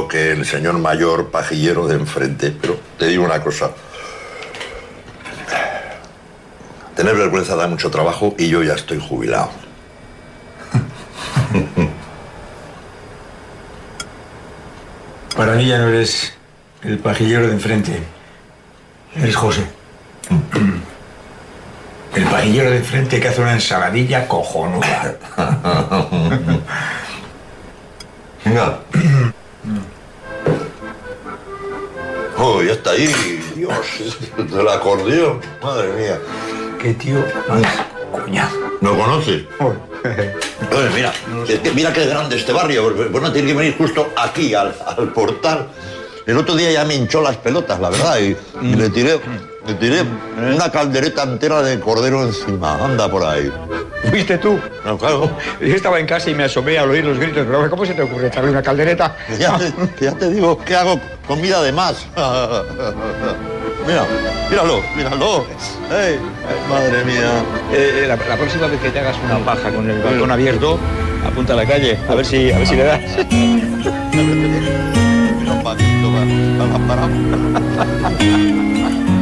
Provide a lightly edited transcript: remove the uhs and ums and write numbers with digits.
que el señor mayor pajillero de enfrente, pero te digo una cosa. Tener vergüenza da mucho trabajo y yo ya estoy jubilado. Para mí ya no eres el pajillero de enfrente. Eres José. El pajillero de enfrente que hace una ensaladilla cojonuda. Venga. Oh, ya está ahí. Dios, el acordeón. Madre mía. Qué tío más coñazo. ¿No conoces? Oye, mira, es que mira qué grande este barrio. Pues no tiene que venir justo aquí, al portal. El otro día ya me hinchó las pelotas, la verdad, y le tiré una caldereta entera de cordero encima. Anda por ahí. ¿Fuiste tú? No, claro. Yo estaba en casa y me asomé al oír los gritos. Pero ¿cómo se te ocurre echarle una caldereta? Ya te digo que hago comida de más. Mira, míralo. Ay, madre mía. La próxima vez que te hagas una paja con el balcón abierto, apunta a la calle, a ver si le das.